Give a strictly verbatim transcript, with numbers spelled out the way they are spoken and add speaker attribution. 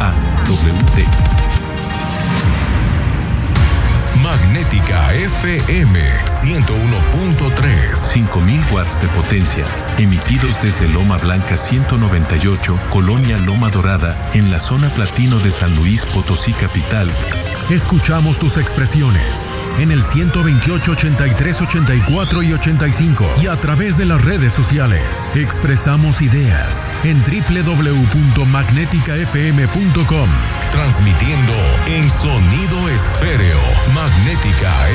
Speaker 1: A W T.
Speaker 2: Magnética F M ciento uno punto tres.
Speaker 1: cinco mil watts de potencia, emitidos desde Loma Blanca ciento noventa y ocho, Colonia Loma Dorada, en la zona platino de San Luis Potosí capital.
Speaker 3: Escuchamos tus expresiones en el ciento veintiocho, ochenta y tres, ochenta y cuatro y ochenta y cinco y a través de las redes sociales. Expresamos ideas en doble u doble u doble u punto magnética f m punto com.
Speaker 2: Transmitiendo en sonido esféreo. Magnética